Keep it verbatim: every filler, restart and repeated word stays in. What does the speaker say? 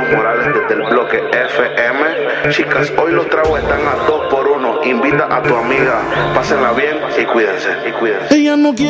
Morales desde el bloque F M. Chicas, hoy los tragos están a dos por uno. Invita a tu amiga, pásenla bien y cuídense, y cuídense. Ella no quiere